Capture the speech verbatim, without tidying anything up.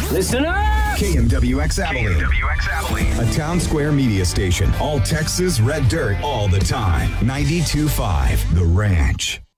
Listen up! K M W X Abilene. K M W X Abilene. A Town Square media station. All Texas red dirt all the time. ninety-two point five The Ranch.